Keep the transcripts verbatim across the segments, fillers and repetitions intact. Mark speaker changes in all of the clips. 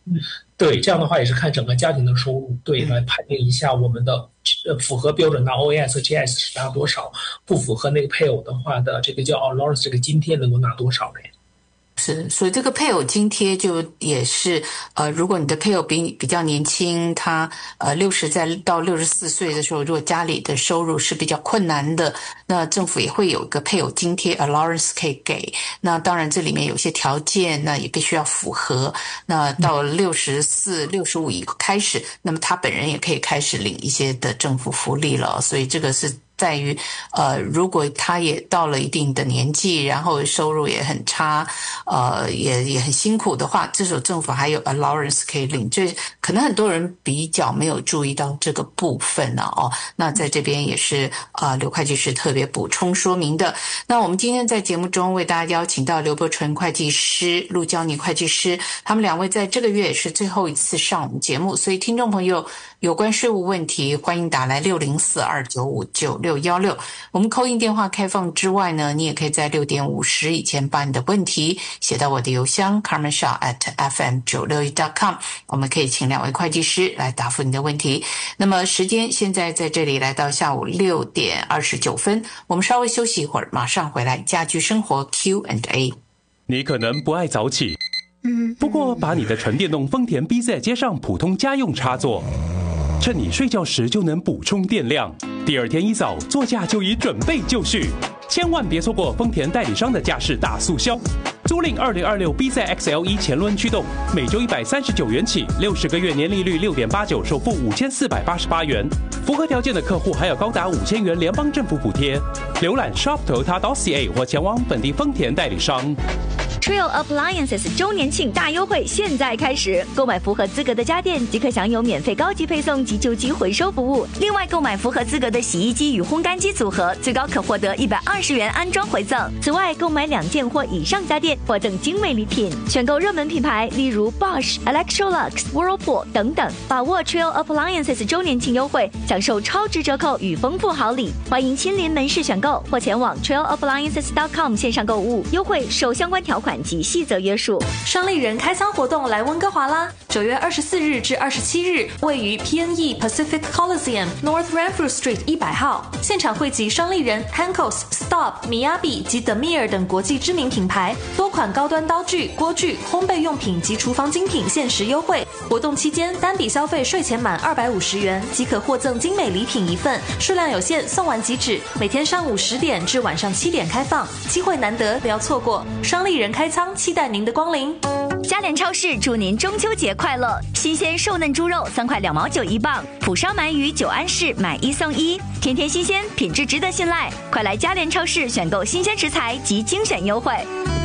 Speaker 1: 对，这样的话也是看整个家庭的收入，对，来判定一下我们的呃符合标准的 O A S 和 G S 是拿多少，不符合那个配偶的话的这个叫 allowance 这个津贴能够拿多少嘞？
Speaker 2: 是，所以这个配偶津贴就也是，呃，如果你的配偶比比较年轻，他呃六十在到六十四岁的时候，如果家里的收入是比较困难的，那政府也会有一个配偶津贴 allowance 可以给。那当然这里面有些条件，那也必须要符合。那到六十四、六十五以开始，那么他本人也可以开始领一些的政府福利了。所以这个是在于呃，如果他也到了一定的年纪，然后收入也很差，呃，也也很辛苦的话，这时候政府还有 allowance 可以领。这可能很多人比较没有注意到这个部分呢、啊、哦。那在这边也是啊、呃，刘会计师特别补充说明的。那我们今天在节目中为大家邀请到刘伯纯会计师、陆娇妮会计师，他们两位在这个月也是最后一次上我们节目，所以听众朋友有关税务问题，欢迎打来六零四二九五九六一六。我们 call in 电话开放之外呢，你也可以在六点五十以前把你的问题写到我的邮箱 carmen shaw at f m 九六一 dot com， 我们可以请两位会计师来答复你的问题。那么时间现在在这里来到下午六点二十九分，我们稍微休息一会儿，马上回来家居生活 Q and A。
Speaker 3: 你可能不爱早起，不过把你的纯电动丰田 B Z 接上普通家用插座，趁你睡觉时就能补充电量，第二天一早座驾就已准备就绪。千万别错过丰田代理商的驾驶大促销，租赁二零二六 B Z X L E 前轮驱动，每周一百三十九元起，六十个月年利率六点八九，首付五千四百八十八元。符合条件的客户还有高达五千元联邦政府补贴。浏览 shop toyota dot c a 或前往本地丰田代理商。
Speaker 4: Trail Appliances 周年庆大优惠现在开始，购买符合资格的家电即可享有免费高级配送及旧机回收服务。另外，购买符合资格的洗衣机与烘干机组合，最高可获得一百二十元安装回赠。此外，购买两件或以上家电，获赠精美礼品。选购热门品牌，例如 Bosch、Electrolux、Whirlpool 等等。把握 Trail Appliances 周年庆优惠，享受超值折扣与丰富好礼。欢迎亲临门市选购，或前往 trail appliances dot com 线上购物。优惠受相关条款及细则约束。
Speaker 5: 双立人开仓活动来温哥华啦！九月二十四日至二十七日，位于 P N E Pacific Coliseum North Renfrew Street 一百号，现场汇集双立人、Hanko's、Stop、Miyabi 及 Demir 等国际知名品牌，多款高端刀具、锅具、烘焙用品及厨房精品限时优惠。活动期间，单笔消费税前满二百五十元即可获赠精美礼品一份，数量有限，送完即止。每天上午十点至晚上七点开放，机会难得，不要错过。双立人开仓，期待您的光临。
Speaker 4: 嘉联超市祝您中秋节快乐！新鲜瘦嫩猪肉三块两毛九一磅，蒲烧鳗鱼九安士买一送一，天天新鲜，品质值得信赖。快来嘉联超市选购新鲜食材及精选优惠。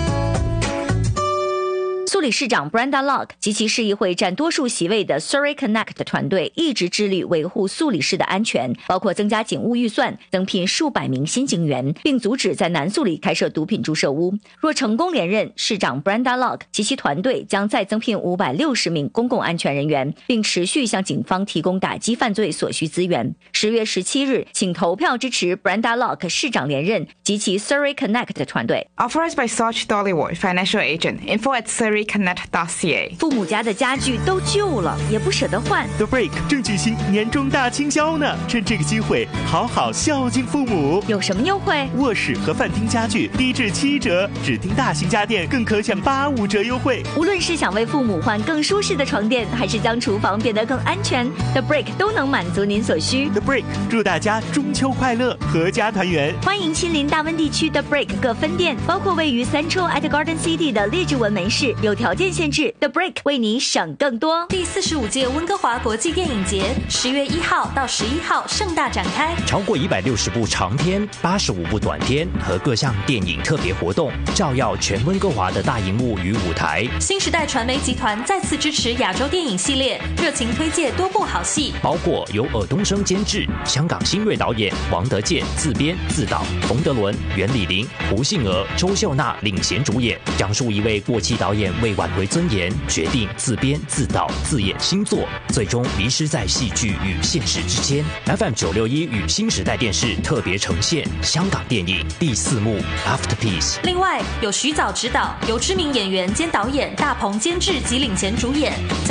Speaker 4: 苏理事长 Brenda Locke 及其市议会占多数席位的 Surrey Connect 团队一直致力维护苏理市的安全，包括增加警务预算、增聘数百名新警员，并阻止在南苏理开设毒品注射屋。若成功连任，市长 Brenda Locke 及其团队将再增聘五百六十名公共安全人员，并持续向警方提供打击犯罪所需资源。十月十七日，请投票支持 Brenda Locke 市长连任及其 Surrey Connect 团队。
Speaker 6: Authorized by Sarge Dollywood, Financial Agent. Info at surrey connect dot c a。
Speaker 4: 父母家的家具都旧了，也不舍得换。
Speaker 7: The Break 正举行年终大清销呢，趁这个机会好好孝敬父母。
Speaker 4: 有什么优惠？
Speaker 7: 卧室和饭厅家具低至七折，指定大型家电更可享八五折优惠。
Speaker 4: 无论是想为父母换更舒适的床垫，还是将厨房变得更安全， The Break 都能满足您所需。
Speaker 7: The Break 祝大家中秋快乐，阖家团圆。
Speaker 4: 欢迎亲临大温地区 The Break 各分店，包括位于 Central at Garden City 的列治文门市，有条件限制， The Break 为你省更多。
Speaker 5: 第四十五届温哥华国际电影节十月一号到十一号盛大展开，
Speaker 8: 超过一百六十部长片、八十五部短片和各项电影特别活动，照耀全温哥华的大荧幕与舞台。
Speaker 5: 新时代传媒集团再次支持亚洲电影系列，热情推介多部好戏，
Speaker 8: 包括由尔冬升监制，香港新锐导演王德健自编自导，冯德伦、袁李林、胡杏儿、周秀娜领衔主演，讲述一位过气导演为挽回尊严，决定自编自导自演新作，最终迷失在戏剧与现实之间。 F M 九六一与新时代电视特别呈现香港电影第四幕 Afterpiece。
Speaker 5: 另外有徐藻执导，由知名演员兼导演大鹏监制及领衔主演，